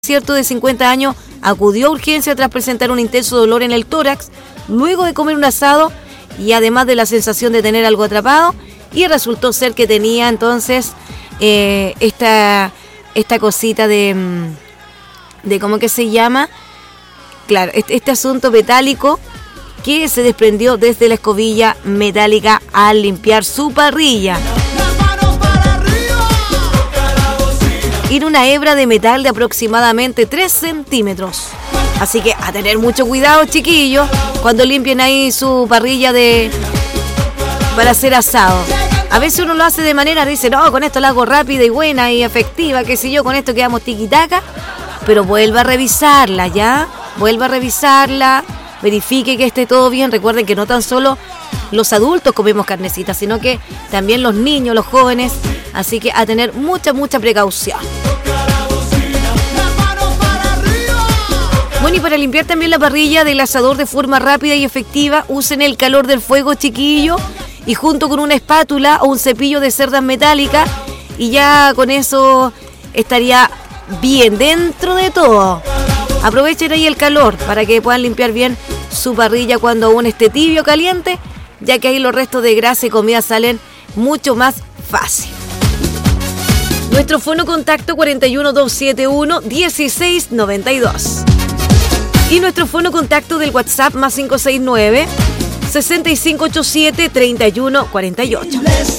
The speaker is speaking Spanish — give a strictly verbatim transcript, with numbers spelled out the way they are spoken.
cierto de cincuenta años acudió a urgencia tras presentar un intenso dolor en el tórax luego de comer un asado y además de la sensación de tener algo atrapado, y resultó ser que tenía entonces eh, esta, esta cosita de, de ¿cómo que se llama? Claro, este, este asunto metálico que se desprendió desde la escobilla metálica al limpiar su parrilla. En una hebra de metal de aproximadamente tres centímetros. Así que a tener mucho cuidado, chiquillos, cuando limpien ahí su parrilla de para hacer asado. A veces uno lo hace de manera, dice, no, con esto lo hago rápida y buena y efectiva, qué sé yo, con esto quedamos tiquitaca. Pero vuelva a revisarla, ¿ya? Vuelva a revisarla, verifique que esté todo bien. Recuerden que no tan solo los adultos comemos carnecita, sino que también los niños, los jóvenes. Así que a tener mucha, mucha precaución. Bueno, y para limpiar también la parrilla del asador de forma rápida y efectiva, usen el calor del fuego, chiquillo, y junto con una espátula o un cepillo de cerdas metálicas, y ya con eso estaría bien dentro de todo. Aprovechen ahí el calor para que puedan limpiar bien su parrilla cuando aún esté tibio o caliente, ya que ahí los restos de grasa y comida salen mucho más fácil. Nuestro fono contacto cuatro uno dos siete uno uno seis nueve dos. Y nuestro fono contacto del WhatsApp más cinco seis nueve, seis cinco ocho siete, tres uno cuatro ocho.